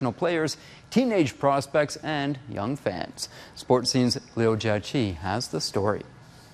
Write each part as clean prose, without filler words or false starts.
players, teenage prospects, and young fans. Sports Scene's Liu Jiaqi has the story.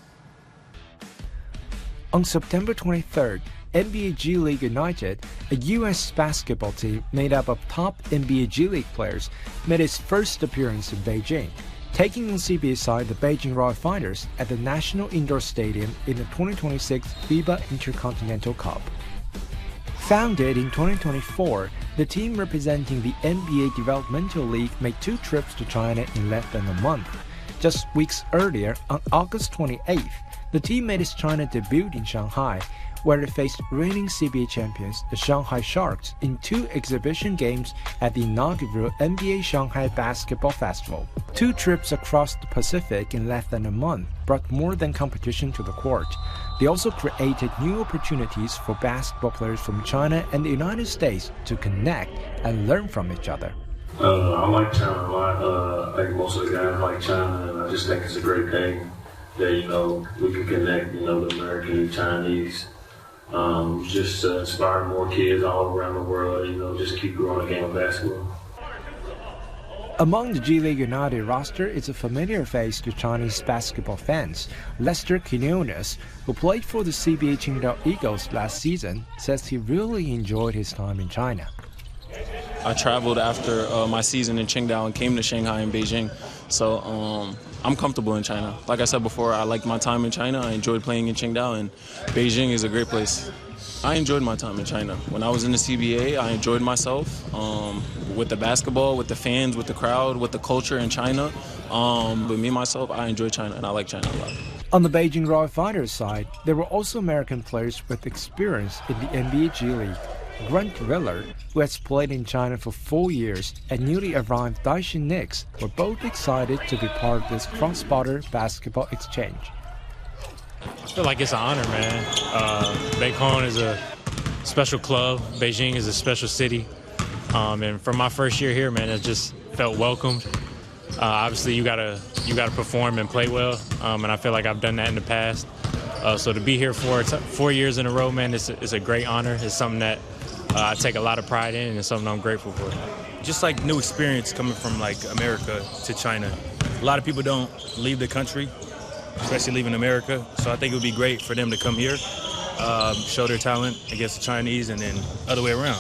On September 23rd, NBA G League United, a U.S. basketball team made up of top NBA G League players, made its first appearance in Beijing, taking on CBA side the Beijing Royal Fighters at the National Indoor Stadium in the 2026 FIBA Intercontinental Cup. Founded in 2024, the team representing the NBA Developmental League made 2 trips to China in less than a month. Just weeks earlier, on August 28th, the team made its China debut in Shanghai, where it faced reigning CBA champions, the Shanghai Sharks, in 2 exhibition games at the inaugural NBA Shanghai Basketball Festival. 2 trips across the Pacific in less than a month brought more than competition to the court. They also created new opportunities for basketball players from China and the United States to connect and learn from each other. I like China a lot. I think most of the guys like China, and I just think it's a great thing that, we can connect, the American and Chinese. Just to inspire more kids all around the world, just keep growing the game of basketball. Among the G League United roster is a familiar face to Chinese basketball fans. Lester Quinones, who played for the CBA Qingdao Eagles last season, says he really enjoyed his time in China. I traveled after my season in Qingdao and came to Shanghai and Beijing, so I'm comfortable in China. Like I said before, I liked my time in China. I enjoyed playing in Qingdao, and Beijing is a great place. I enjoyed my time in China. When I was in the CBA, I enjoyed myself with the basketball, with the fans, with the crowd, with the culture in China. But me, myself, I enjoy China, and I like China a lot. On the Beijing Royal Fighters side, there were also American players with experience in the NBA G League. Grant Riller, who has played in China for 4 years, and newly arrived Daishin Nix were both excited to be part of this cross-border basketball exchange. I feel like it's an honor, man. Beijing is a special club. Beijing is a special city. And for my first year here, man, it just felt welcomed. Obviously, you gotta perform and play well, and I feel like I've done that in the past. So to be here for 4 years in a row, man, it's a great honor. It's something that I take a lot of pride in, and it's something I'm grateful for. Just like new experience coming from like America to China. A lot of people don't leave the country, especially leaving America. So I think it would be great for them to come here, show their talent against the Chinese, and then other way around.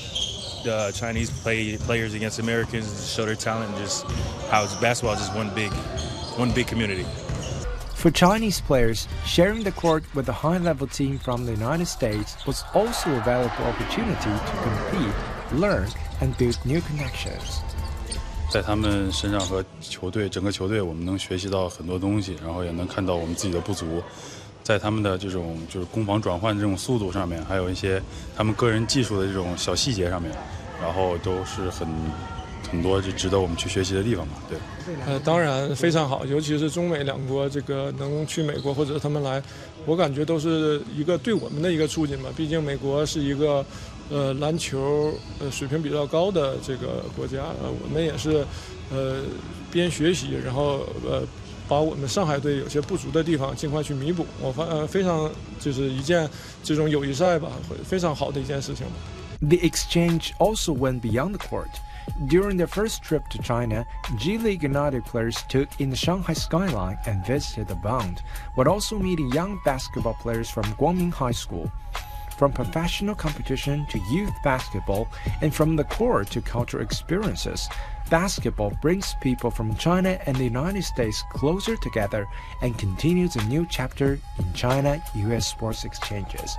The Chinese players against Americans, show their talent, and just how basketball is just one big community. For Chinese players, sharing the court with a high-level team from the United States was also a valuable opportunity to compete, learn, and build new connections. 在他们身上和整个球队，我们能学习到很多东西，然后也能看到我们自己的不足。在他们的这种就是攻防转换的这种速度上面，还有一些他们个人技术的这种小细节上面，然后都是很多就值得我们去学习的地方嘛，对。 当然非常好，尤其是中美两国能去美国或者他们来，我感觉都是一个对我们的一个促进吧。毕竟美国是一个篮球水平比较高的这个国家，我们也是边学习，然后把我们上海队有些不足的地方尽快去弥补。我非常就是一件这种友谊赛吧，非常好的一件事情吧。 The exchange also went beyond the court. During their first trip to China, G League United players took in the Shanghai skyline and visited the Bund, while also meeting young basketball players from Guangming High School. From professional competition to youth basketball, and from the court to cultural experiences, basketball brings people from China and the United States closer together and continues a new chapter in China-US sports exchanges.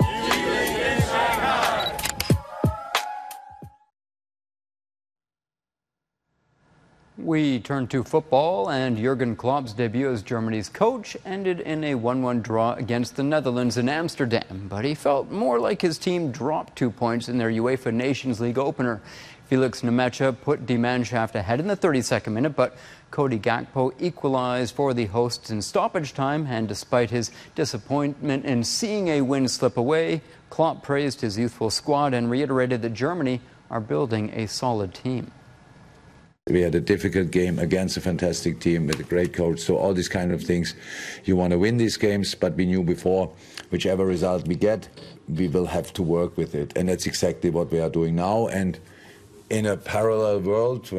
We turn to football, and Jurgen Klopp's debut as Germany's coach ended in a 1-1 draw against the Netherlands in Amsterdam. But he felt more like his team dropped 2 points in their UEFA Nations League opener. Felix Nemecha put Die Mannschaft ahead in the 32nd minute, but Cody Gakpo equalized for the hosts in stoppage time. And despite his disappointment in seeing a win slip away, Klopp praised his youthful squad and reiterated that Germany are building a solid team. We had a difficult game against a fantastic team with a great coach. So all these kind of things, you want to win these games, but we knew before, whichever result we get, we will have to work with it. And that's exactly what we are doing now. And in a parallel world